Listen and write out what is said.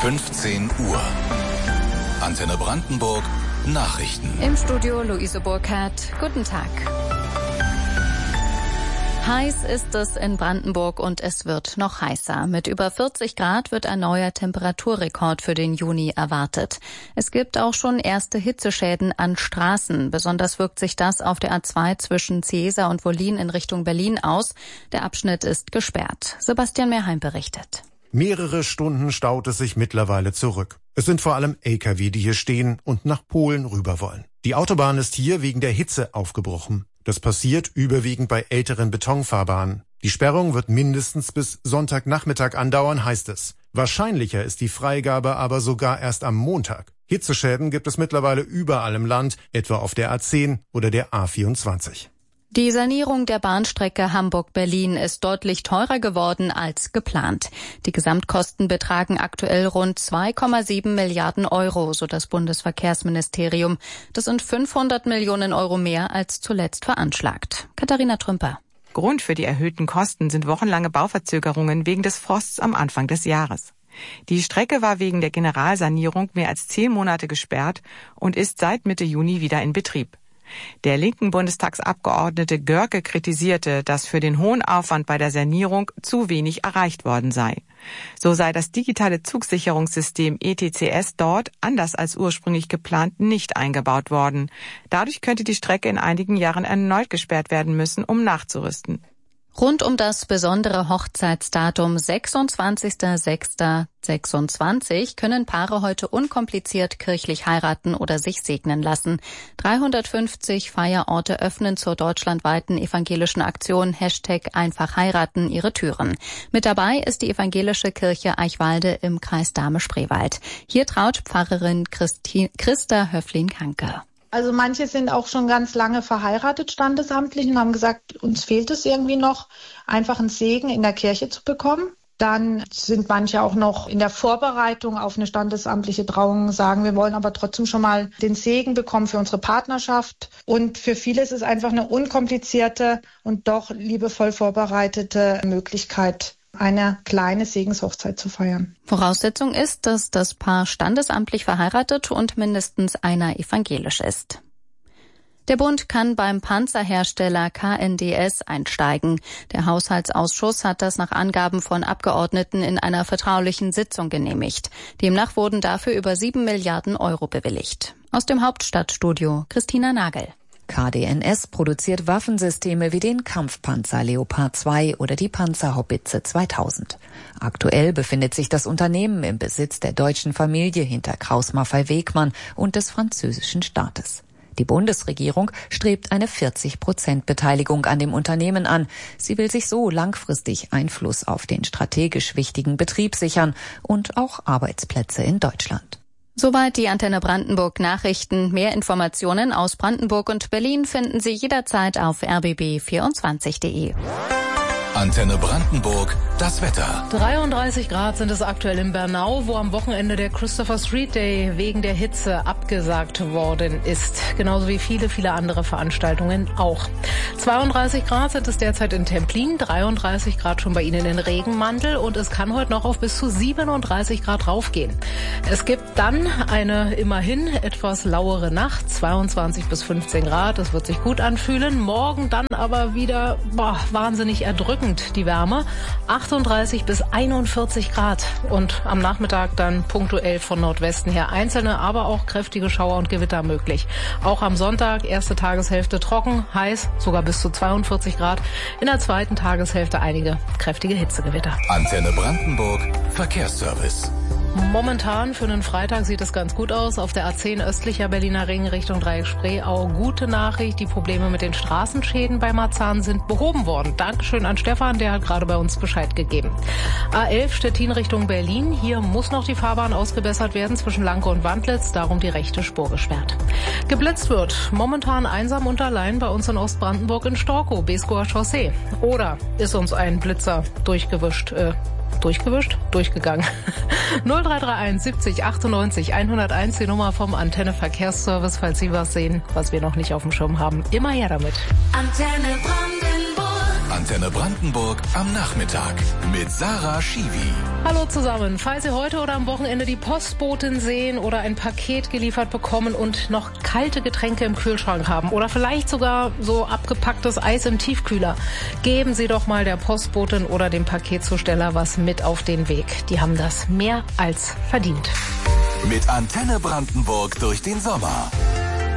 15 Uhr. Antenne Brandenburg, Nachrichten. Im Studio Luise Burkhardt. Guten Tag. Heiß ist es in Brandenburg und es wird noch heißer. Mit über 40 Grad wird ein neuer Temperaturrekord für den Juni erwartet. Es gibt auch schon erste Hitzeschäden an Straßen. Besonders wirkt sich das auf der A2 zwischen Ciesa und Wollin in Richtung Berlin aus. Der Abschnitt ist gesperrt. Sebastian Mehrheim berichtet. Mehrere Stunden staut es sich mittlerweile zurück. Es sind vor allem Lkw, die hier stehen und nach Polen rüber wollen. Die Autobahn ist hier wegen der Hitze aufgebrochen. Das passiert überwiegend bei älteren Betonfahrbahnen. Die Sperrung wird mindestens bis Sonntagnachmittag andauern, heißt es. Wahrscheinlicher ist die Freigabe aber sogar erst am Montag. Hitzeschäden gibt es mittlerweile überall im Land, etwa auf der A10 oder der A24. Die Sanierung der Bahnstrecke Hamburg-Berlin ist deutlich teurer geworden als geplant. Die Gesamtkosten betragen aktuell rund 2,7 Milliarden Euro, so das Bundesverkehrsministerium. Das sind 500 Millionen Euro mehr als zuletzt veranschlagt. Katharina Trümper. Grund für die erhöhten Kosten sind wochenlange Bauverzögerungen wegen des Frosts am Anfang des Jahres. Die Strecke war wegen der Generalsanierung mehr als 10 Monate gesperrt und ist seit Mitte Juni wieder in Betrieb. Der linken Bundestagsabgeordnete Görke kritisierte, dass für den hohen Aufwand bei der Sanierung zu wenig erreicht worden sei. So sei das digitale Zugsicherungssystem ETCS dort, anders als ursprünglich geplant, nicht eingebaut worden. Dadurch könnte die Strecke in einigen Jahren erneut gesperrt werden müssen, um nachzurüsten. Rund um das besondere Hochzeitsdatum 26.06.26 können Paare heute unkompliziert kirchlich heiraten oder sich segnen lassen. 350 Feierorte öffnen zur deutschlandweiten evangelischen Aktion #einfachheiraten ihre Türen. Mit dabei ist die evangelische Kirche Eichwalde im Kreis Dahme-Spreewald. Hier traut Pfarrerin Christa Höflin-Kanke. Also manche sind auch schon ganz lange verheiratet standesamtlich und haben gesagt, uns fehlt es irgendwie noch, einfach einen Segen in der Kirche zu bekommen. Dann sind manche auch noch in der Vorbereitung auf eine standesamtliche Trauung, sagen, wir wollen aber trotzdem schon mal den Segen bekommen für unsere Partnerschaft. Und für viele ist es einfach eine unkomplizierte und doch liebevoll vorbereitete Möglichkeit, eine kleine Segenshochzeit zu feiern. Voraussetzung ist, dass das Paar standesamtlich verheiratet und mindestens einer evangelisch ist. Der Bund kann beim Panzerhersteller KNDS einsteigen. Der Haushaltsausschuss hat das nach Angaben von Abgeordneten in einer vertraulichen Sitzung genehmigt. Demnach wurden dafür über 7 Milliarden Euro bewilligt. Aus dem Hauptstadtstudio Christina Nagel. KDNS produziert Waffensysteme wie den Kampfpanzer Leopard 2 oder die Panzerhaubitze 2000. Aktuell befindet sich das Unternehmen im Besitz der deutschen Familie hinter Krauss-Maffei-Wegmann und des französischen Staates. Die Bundesregierung strebt eine 40% Beteiligung an dem Unternehmen an. Sie will sich so langfristig Einfluss auf den strategisch wichtigen Betrieb sichern und auch Arbeitsplätze in Deutschland. Soweit die Antenne Brandenburg Nachrichten. Mehr Informationen aus Brandenburg und Berlin finden Sie jederzeit auf rbb24.de. Antenne Brandenburg, das Wetter. 33 Grad sind es aktuell in Bernau, wo am Wochenende der Christopher Street Day wegen der Hitze abgesagt worden ist. Genauso wie viele andere Veranstaltungen auch. 32 Grad sind es derzeit in Templin, 33 Grad schon bei Ihnen in Regenmantel und es kann heute noch auf bis zu 37 Grad raufgehen. Es gibt dann eine immerhin etwas lauere Nacht, 22 bis 15 Grad. Es wird sich gut anfühlen. Morgen dann aber wieder wahnsinnig erdrückend die Wärme, 38 bis 41 Grad und am Nachmittag dann punktuell von Nordwesten her einzelne, aber auch kräftige Schauer und Gewitter möglich. Auch am Sonntag, erste Tageshälfte trocken, heiß, sogar bis zu 42 Grad. In der zweiten Tageshälfte einige kräftige Hitzegewitter. Antenne Brandenburg, Verkehrsservice. Momentan für einen Freitag sieht es ganz gut aus. Auf der A10 östlicher Berliner Ring Richtung Dreieck Spreeau. Gute Nachricht, die Probleme mit den Straßenschäden bei Marzahn sind behoben worden. Dankeschön an Stefan, der hat gerade bei uns Bescheid gegeben. A11 Stettin Richtung Berlin. Hier muss noch die Fahrbahn ausgebessert werden zwischen Lanke und Wandlitz. Darum die rechte Spur gesperrt. Geblitzt wird momentan einsam und allein bei uns in Ostbrandenburg in Storkow, Beeskower Chaussee. Oder ist uns ein Blitzer durchgegangen. 0331 70 98 101, die Nummer vom Antenne Verkehrsservice, falls Sie was sehen, was wir noch nicht auf dem Schirm haben. Immer her damit. Antenne Brandenburg. Antenne Brandenburg am Nachmittag mit Sarah Schiwi. Hallo zusammen. Falls Sie heute oder am Wochenende die Postbotin sehen oder ein Paket geliefert bekommen und noch kalte Getränke im Kühlschrank haben oder vielleicht sogar so abgepacktes Eis im Tiefkühler, geben Sie doch mal der Postbotin oder dem Paketzusteller was mit auf den Weg. Die haben das mehr als verdient. Mit Antenne Brandenburg durch den Sommer.